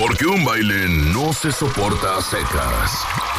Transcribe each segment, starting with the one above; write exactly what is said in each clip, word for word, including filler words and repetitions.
Porque un baile no se soporta a secas.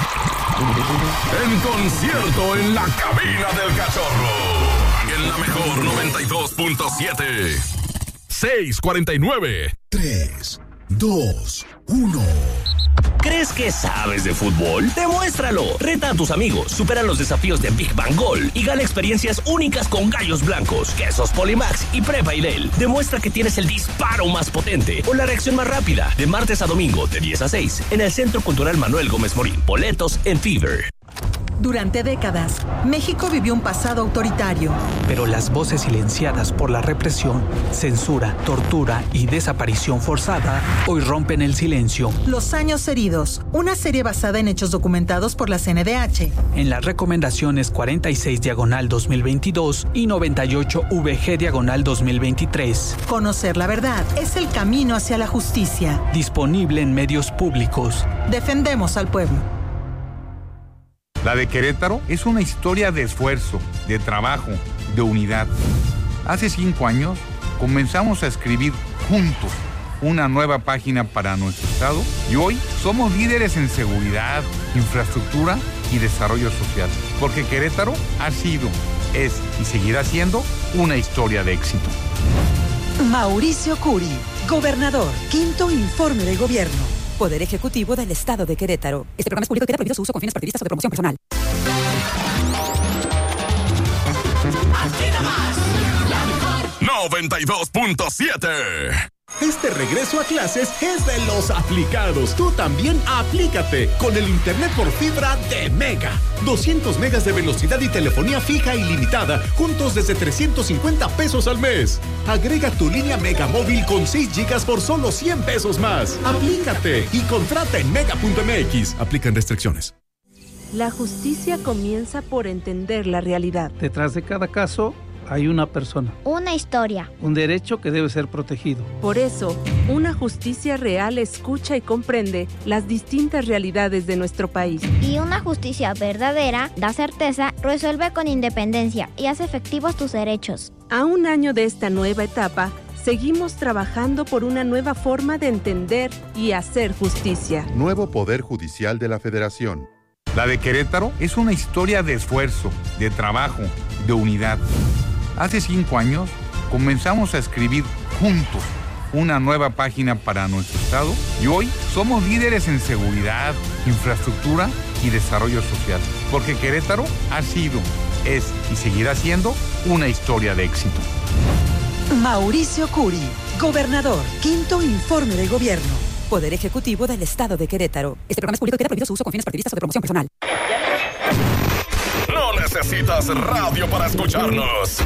En concierto en la cabina del Cachorro. En la mejor noventa y dos punto siete. seis cuarenta y nueve. tres, dos, uno. ¿Crees que sabes de fútbol? ¡Demuéstralo! Reta a tus amigos, supera los desafíos de Big Bang Gol y gana experiencias únicas con gallos blancos, quesos Polimax y Prepa Irel. Demuestra que tienes el disparo más potente o la reacción más rápida. De martes a domingo, de diez a seis, en el Centro Cultural Manuel Gómez Morín. Boletos en Fever. Durante décadas, México vivió un pasado autoritario. Pero las voces silenciadas por la represión, censura, tortura y desaparición forzada hoy rompen el silencio. Los años heridos, una serie basada en hechos documentados por la C N D H. En las recomendaciones cuarenta y seis diagonal dos mil veintidós y noventa y ocho V G diagonal dos mil veintitrés. Conocer la verdad es el camino hacia la justicia. Disponible en medios públicos. Defendemos al pueblo. La de Querétaro es una historia de esfuerzo, de trabajo, de unidad. Hace cinco años comenzamos a escribir juntos una nueva página para nuestro estado y hoy somos líderes en seguridad, infraestructura y desarrollo social. Porque Querétaro ha sido, es y seguirá siendo una historia de éxito. Mauricio Curi, gobernador, quinto informe de gobierno. Poder Ejecutivo del Estado de Querétaro. Este programa es público y queda prohibido su uso con fines partidistas o de promoción personal. noventa y dos punto siete. Este regreso a clases es de los aplicados. Tú también aplícate con el internet por fibra de Mega. doscientos megas de velocidad y telefonía fija ilimitada, juntos desde trescientos cincuenta pesos al mes. Agrega tu línea Mega móvil con seis gigas por solo cien pesos más. Aplícate y contrata en mega punto m x. Aplican restricciones. La justicia comienza por entender la realidad. Detrás de cada caso hay una persona. Una historia. Un derecho que debe ser protegido. Por eso, una justicia real escucha y comprende las distintas realidades de nuestro país. Y una justicia verdadera da certeza, resuelve con independencia y hace efectivos tus derechos. A un año de esta nueva etapa, seguimos trabajando por una nueva forma de entender y hacer justicia. Nuevo Poder Judicial de la Federación. La de Querétaro es una historia de esfuerzo, de trabajo, de unidad. Hace cinco años comenzamos a escribir juntos una nueva página para nuestro estado y hoy somos líderes en seguridad, infraestructura y desarrollo social. Porque Querétaro ha sido, es y seguirá siendo una historia de éxito. Mauricio Curi, gobernador, quinto informe de gobierno. Poder Ejecutivo del Estado de Querétaro. Este programa es público y queda prohibido su uso con fines partidistas o de promoción personal. No necesitas radio para escucharnos.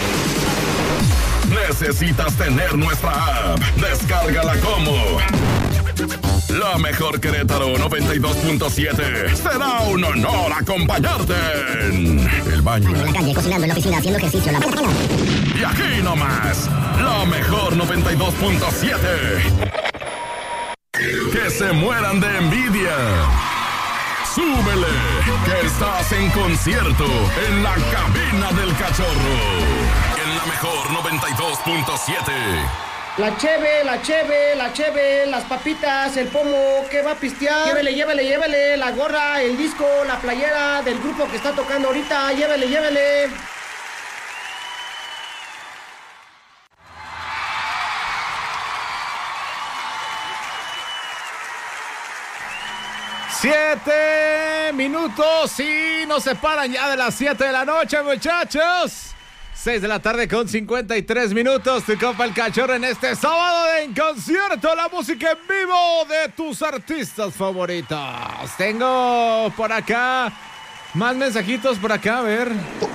Necesitas tener nuestra app. Descárgala como La Mejor Querétaro noventa y dos punto siete. Será un honor acompañarte en el baño, en la calle, cocinando, en la oficina, haciendo ejercicio, la y aquí nomás, La Mejor noventa y dos punto siete. Que se mueran de envidia. Súbele, que estás en concierto en la cabina del Cachorro. En La Mejor noventa y dos punto siete. La cheve, la cheve, la cheve, las papitas, el pomo, ¿qué va a pistear? Llévele, llévele, llévele, la gorra, el disco, la playera del grupo que está tocando ahorita, llévele, llévele. Siete minutos y nos separan ya de las siete de la noche, muchachos. Seis de la tarde con cincuenta y tres minutos. Tu compa el Cachorro en este sábado de En Concierto, la música en vivo de tus artistas favoritos. Tengo por acá más mensajitos por acá, a ver.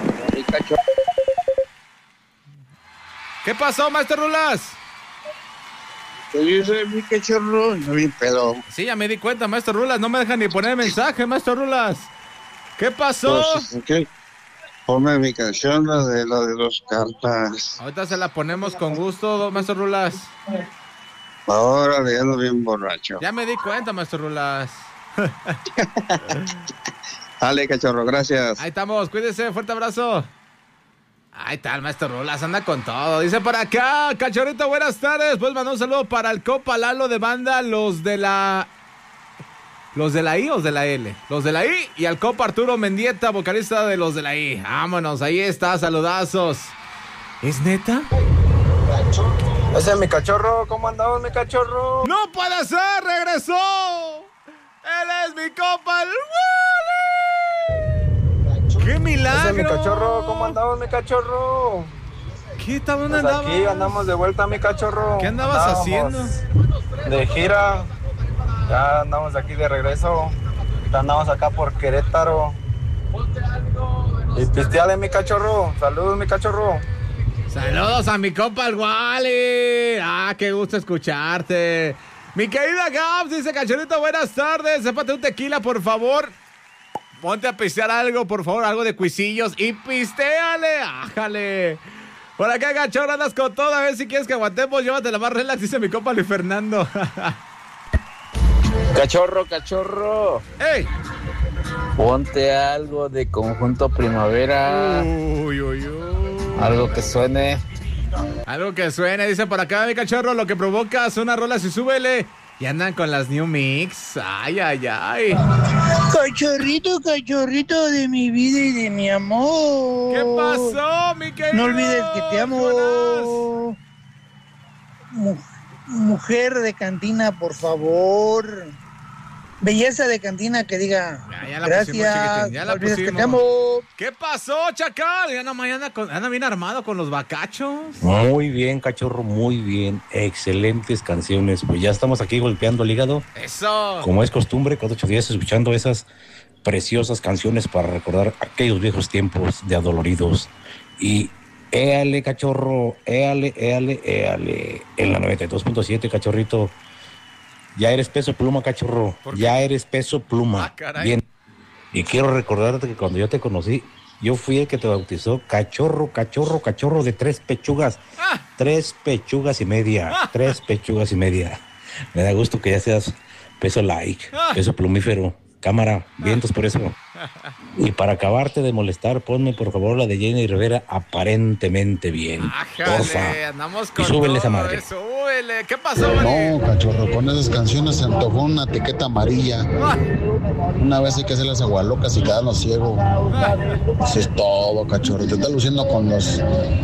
¿Qué pasó, Maestro Rulas? Yo soy mi Cachorro, no bien pedo. Sí, ya me di cuenta, Maestro Rulas. No me dejan ni poner mensaje, Maestro Rulas. ¿Qué pasó? Pues, okay. Ponme mi canción, la de, la de dos cartas. Ahorita se la ponemos con gusto, Maestro Rulas. Ahora le ando bien borracho. Ya me di cuenta, Maestro Rulas. Dale, Cachorro, gracias. Ahí estamos, cuídese, fuerte abrazo. Ahí está el maestro Rulas, anda con todo. Dice por acá, Cachorrito, buenas tardes. Pues mandó un saludo para el Copa Lalo de banda, los de la... ¿Los de la I o los de la L? Los de la I y al Copa Arturo Mendieta, vocalista de los de la I. Vámonos, ahí está, saludazos. ¿Es neta? Ese es mi cachorro, ¿cómo andamos, mi cachorro? ¡No puede ser! ¡Regresó! ¡Él es mi compa, el Wally! ¡Qué milagro! Ese es mi cachorro, ¿cómo andamos, mi cachorro? ¿Qué? ¿Dónde pues andabas? Aquí andamos de vuelta, mi cachorro. ¿Qué andabas andábamos haciendo? De gira. Ya andamos aquí de regreso. Andamos acá por Querétaro. Y pisteale, mi cachorro. Saludos, mi cachorro. Saludos a mi compa el Wally. Ah, qué gusto escucharte. Mi querida Gabs dice, Cachorrito, buenas tardes. Sépate un tequila, por favor. Ponte a pistear algo, por favor, algo de cuisillos. Y pistéale, ájale. Por acá, Cachorro, andas con todo. A ver si quieres que aguantemos. Llévatela más relax, dice mi compa Luis Fernando. Cachorro, cachorro. ¡Ey! Ponte algo de Conjunto Primavera. Uy, uy, uy. Algo que suene. Algo que suene, dice por acá mi cachorro, lo que provoca son unas rolas y súbele. Y andan con las New Mix. Ay, ay, ay. Cachorrito, cachorrito de mi vida y de mi amor. ¿Qué pasó, mi querido? No olvides que te amo. Mu- mujer de cantina, por favor. Belleza de cantina que diga ya, ya la gracias. Pusimos, ya no la olvides pusimos. que te amo. ¿Qué pasó, Chacal? Ya no, mañana con, anda bien armado con los bacachos. Muy bien, cachorro, muy bien. Excelentes canciones. Pues ya estamos aquí golpeando el hígado. Eso. Como es costumbre, cada ocho días escuchando esas preciosas canciones para recordar aquellos viejos tiempos de adoloridos. Y éale, cachorro, éale, éale, éale. En la noventa y dos punto siete, cachorrito. Ya eres peso pluma, cachorro. Ya eres peso pluma. Ah, caray. Bien. Y quiero recordarte que cuando yo te conocí, yo fui el que te bautizó cachorro, cachorro, cachorro de tres pechugas. Ah. Tres pechugas y media. Ah. Tres pechugas y media. Me da gusto que ya seas peso like, Ah. peso plumífero. Cámara, vientos por eso. Y para acabarte de molestar, ponme por favor la de Jenny Rivera, aparentemente bien. Porfa. Ájale, andamos con Y súbele todo esa madre. eso, súbele. ¿Qué pasó, Vali? No, cachorro, con esas canciones se antojó una etiqueta amarilla. Ah. Una vez hay que hacer las agualocas y quedarnos ciegos. Eso es todo, cachorro. Te estás luciendo con las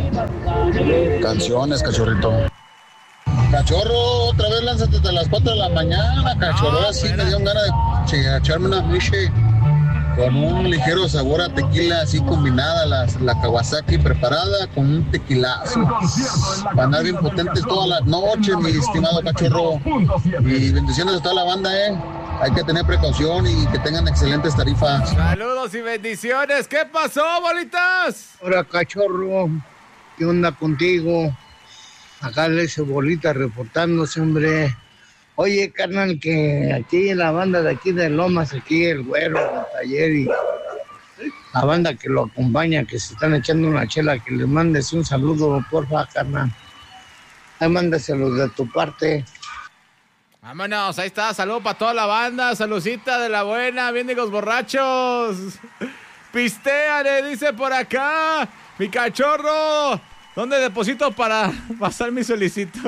canciones, cachorrito. Cachorro, otra vez lánzate hasta las cuatro de la mañana, cachorro. Ahora sí me dio ganas de che, echarme una miche con un ligero sabor a tequila, así combinada, las, la Kawasaki preparada con un tequilazo. Para andar bien potentes todas las noches, mi estimado cachorro. Y bendiciones a toda la banda, eh. Hay que tener precaución y que tengan excelentes tarifas. Saludos y bendiciones. ¿Qué pasó, bolitas? Hola, cachorro. ¿Qué onda contigo? Acá le hice bolita reportándose, hombre. Oye, carnal, que aquí en la banda de aquí de Lomas, aquí el güero, el taller y la banda que lo acompaña, que se están echando una chela, que le mandes un saludo, porfa, carnal. Ahí mándaselo de tu parte. Vámonos, ahí está, saludo para toda la banda, saludcita de la buena, bien digo borrachos. Pistéale, dice por acá, mi cachorro. ¿Dónde deposito para pasar mi solicitud?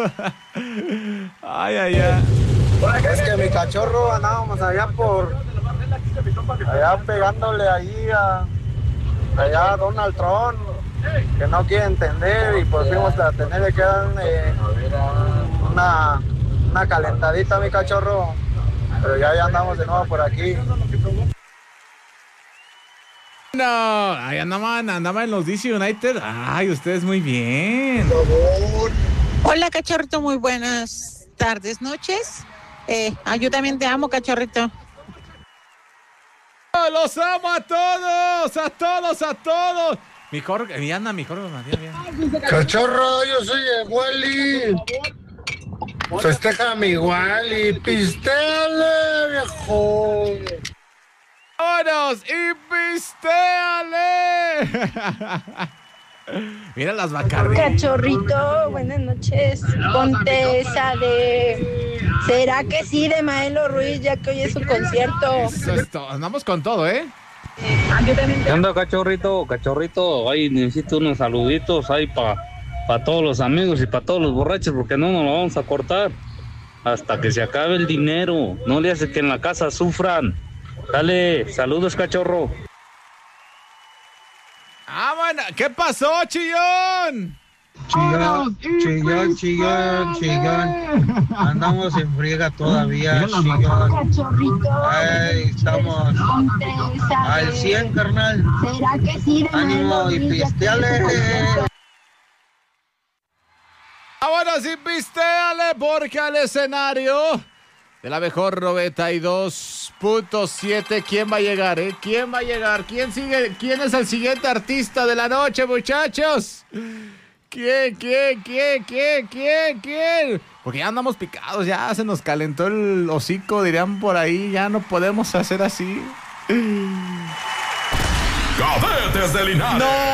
Ay, ay, ay. Es que mi cachorro andábamos allá por... allá pegándole ahí a... allá a Donald Trump, que no quiere entender, y pues fuimos a tenerle que dar eh, una, una calentadita a mi cachorro, pero ya, ya andamos de nuevo por aquí. No, ahí andaban, andaban en los D C United. Ay, ustedes muy bien. Hola, cachorrito, muy buenas tardes, noches. Eh, ah, yo también te amo, cachorrito. Los amo a todos, a todos, a todos. Mi Jorge, mi Ana, mi Jorge, bien. Cachorro, yo soy el Wally. Festeja mi Wally. Pistéale, viejo. ¡Vámonos! ¡Y pistéale! Mira las Bacardi. Cachorrito, buenas noches. Ponte esa de... ¿Será que sí de Maelo Ruiz, ya que hoy es su concierto? Eso es todo. Andamos con todo, ¿eh? ¿Qué onda, cachorrito? Cachorrito, ahí necesito unos saluditos ahí para pa todos los amigos y para todos los borrachos, porque no nos lo vamos a cortar hasta que se acabe el dinero. No le hace que en la casa sufran. Dale, saludos, cachorro. Ah, bueno, ¿qué pasó, chillón? Chillón, chillón, chillón, chillón. Andamos en friega todavía, chillón. Ay, estamos al cien, carnal. Ánimo y pisteale. Ah, bueno, sí, pisteale, porque al escenario de la mejor noventa y dos punto siete, ¿quién va a llegar, eh? ¿Quién va a llegar? ¿Quién sigue? ¿Quién es el siguiente artista de la noche, muchachos? ¿Quién, quién, quién, quién, quién, quién? Porque ya andamos picados, ya se nos calentó el hocico, dirían por ahí, ya no podemos hacer así. Cadetes de Linares. No.